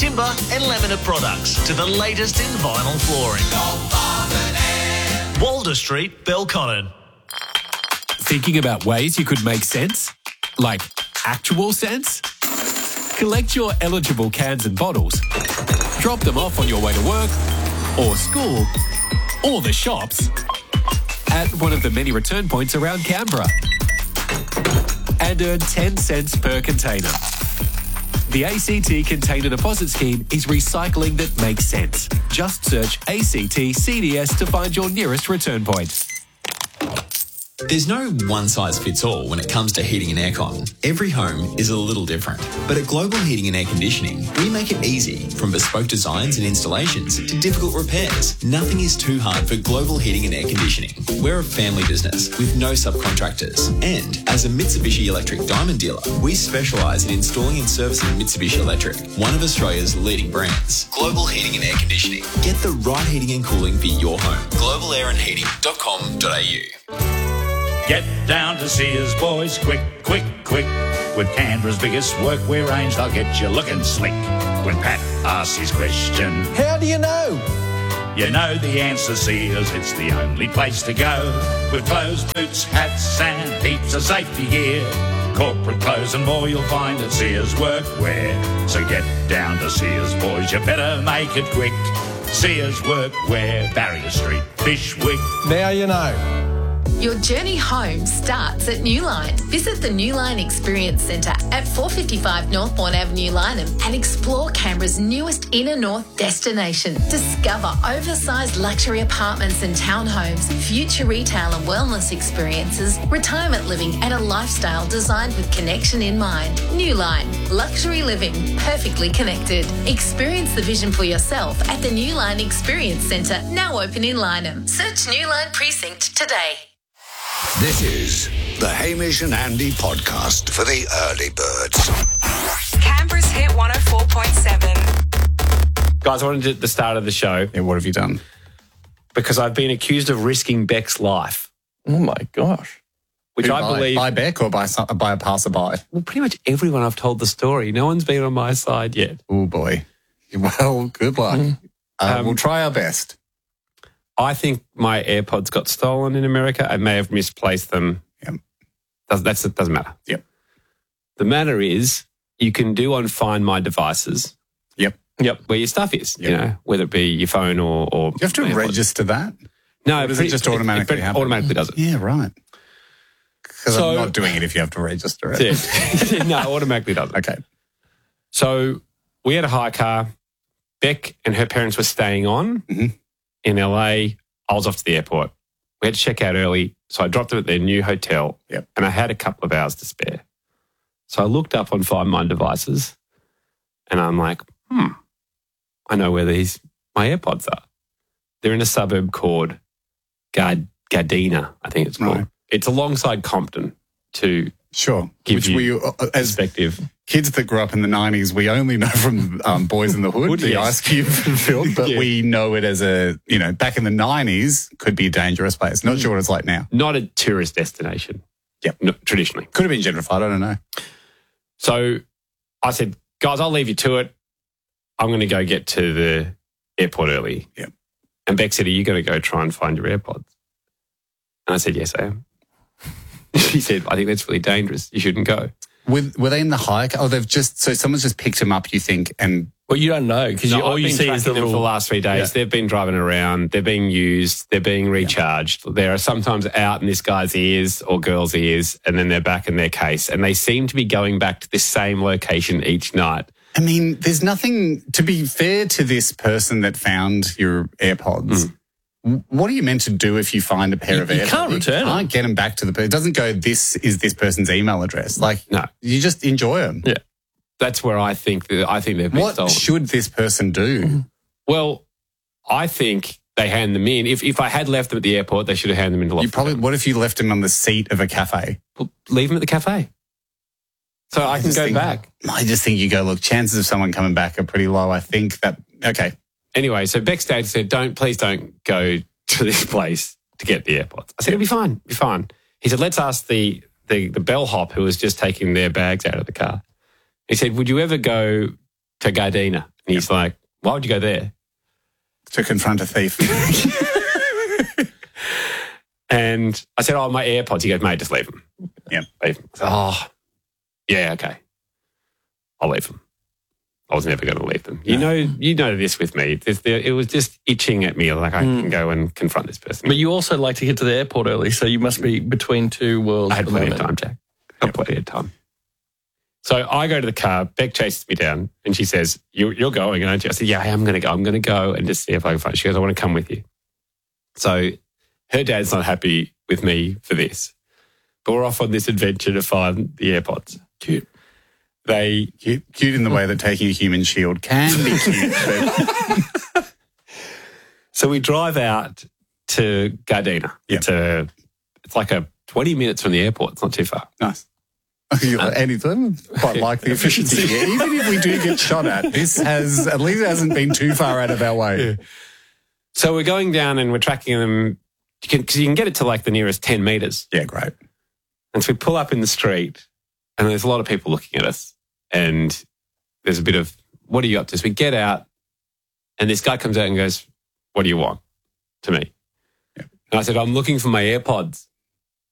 timber and laminate products to the latest in vinyl flooring. Walder Street, Belconnen. Thinking about ways you could make sense? Like actual sense? Collect your eligible cans and bottles. Drop them off on your way to work or school or the shops at one of the many return points around Canberra and earn 10 cents per container. The ACT Container Deposit Scheme is recycling that makes sense. Just search ACT CDS to find your nearest return point. There's no one-size-fits-all when it comes to heating and aircon. Every home is a little different. But at Global Heating and Air Conditioning, we make it easy. From bespoke designs and installations to difficult repairs, nothing is too hard for Global Heating and Air Conditioning. We're a family business with no subcontractors. And as a Mitsubishi Electric Diamond dealer, we specialise in installing and servicing Mitsubishi Electric, one of Australia's leading brands. Global Heating and Air Conditioning. Get the right heating and cooling for your home. globalairandheating.com.au. Get down to Sears, boys, quick, quick, quick. With Canberra's biggest workwear range, they'll get you looking slick. When Pat asks his question, how do you know? You know the answer, Sears, it's the only place to go. With clothes, boots, hats and heaps of safety gear. Corporate clothes and more you'll find at Sears Workwear. So get down to Sears, boys, you better make it quick. Sears Workwear, Barrier Street, Bishwick. Now you know. Your journey home starts at Newline. Visit the Newline Experience Centre at 455 Northbourne Avenue, Lyneham, and explore Canberra's newest inner north destination. Discover oversized luxury apartments and townhomes, future retail and wellness experiences, retirement living and a lifestyle designed with connection in mind. Newline, luxury living, perfectly connected. Experience the vision for yourself at the Newline Experience Centre, now open in Lyneham. Search Newline Precinct today. This is the Hamish and Andy podcast for the early birds. Canberra's Hit 104.7. Guys, I wanted to at the start of the show. Yeah, what have you done? Because I've been accused of risking Beck's life. Oh, my gosh. Which I believe... By Beck or by a passerby? Well, pretty much everyone I've told the story. No one's been on my side yet. Oh, boy. Well, good luck. We'll try our best. I think my AirPods got stolen in America. I may have misplaced them. Yep. That doesn't matter. Yep. The matter is, you can do on Find My Devices. Yep. Where your stuff is, Yep. you know, whether it be your phone or Do you have to AirPods. register that? No, Or does it just automatically happen? Automatically does it. Yeah, right. Because So- I'm not doing it if you have to register it. Yeah. No, automatically does it. Okay. So we had a hire car. Beck and her parents were staying on in LA. I was off to the airport. We had to check out early, so I dropped them at their new hotel. Yep. And I had a couple of hours to spare. So I looked up on Find My Devices and I'm like, I know where my AirPods are. They're in a suburb called Gardena, I think it's called. Right. It's alongside Compton to Sure. give Which you we, as perspective. kids that grew up in the 90s, we only know from Boys in the Hood, the yes. Ice Cube film, but Yeah. we know it as back in the 90s, could be a dangerous place. Not sure what it's like now. Not a tourist destination. Yep. No, traditionally. Could have been gentrified, I don't know. So I said, guys, I'll leave you to it. I'm going to go get to the airport early. Yep. And Beck said, are you going to go try and find your AirPods? And I said, yes, I am. She said, I think that's really dangerous. You shouldn't go. Were they in the hike? Oh, someone's just picked them up, you think, and... Well, you don't know because all you see is the them for the last 3 days. Yeah. They've been driving around. They're being used. They're being recharged. They're sometimes out in this guy's ears or girl's ears, and then they're back in their case. And they seem to be going back to the same location each night. I mean, there's nothing... To be fair to this person that found your AirPods... What are you meant to do if you find a pair of AirPods? You can't return them. You can't get them back to the person. It doesn't go, this is this person's email address. Like, No. you just enjoy them. Yeah. That's where I think they've been What stolen. should this person do? Well, I think they hand them in. If I had left them at the airport, they should have handed them into lockdown. What if you left them on the seat of a cafe? Well, leave them at the cafe. So I can go back. I just think you go, look, chances of someone coming back are pretty low. I think that, okay. Anyway, so Beck's dad said, please don't go to this place to get the AirPods. I said, it'll be fine. He said, let's ask the bellhop who was just taking their bags out of the car. He said, would you ever go to Gardena? And he's like, why would you go there? To confront a thief. And I said, my AirPods. He goes, mate, just leave them. Yeah. Leave them. I said, yeah, okay. I'll leave them. I was never going to leave them. You know this with me. It was just itching at me like I can go and confront this person. But you also like to get to the airport early, so you must be between two worlds. I had plenty of time, Jack. I had plenty of time. So I go to the car. Beck chases me down and she says, you're going, aren't you? I said, yeah, I am going to go. I'm going to go and just see if I can find. She goes, I want to come with you. So her dad's not happy with me for this. But we're off on this adventure to find the AirPods. Cute. Cute in the way that taking a human shield can be cute. But... So we drive out to Gardena. Yep. It's like 20 minutes from the airport. It's not too far. Nice. Anything, quite like the efficiency. Even if we do get shot at, this at least hasn't been too far out of our way. Yeah. So we're going down and we're tracking them because you can get it to like the nearest 10 metres. Yeah, great. And so we pull up in the street and there's a lot of people looking at us and there's a bit of, what are you up to? So we get out and this guy comes out and goes, what do you want? To me. Yeah. And I said, I'm looking for my AirPods.